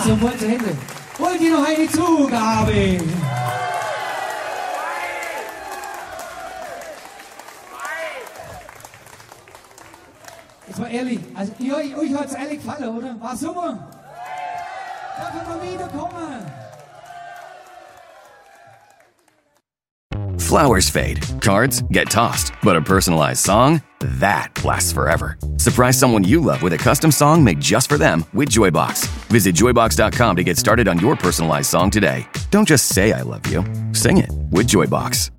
sofort zu Hände. Wollt ihr noch eine Zugabe? Jetzt mal ehrlich, also euch hat es ehrlich gefallen, oder? War super? Da können wir wiederkommen. Flowers fade, cards get tossed, but a personalized song, that lasts forever. Surprise someone you love with a custom song made just for them with Joybox. Visit joybox.com to get started on your personalized song today. Don't just say I love you, sing it with Joybox.